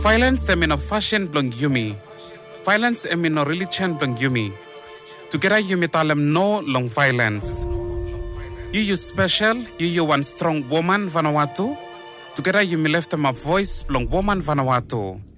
Violence em in a fashion blong yumi. Violence em in a religion blong yumi. Together yumi talem no long violence. You special, you one strong woman Vanuatu. Together you left them a voice blong woman Vanuatu.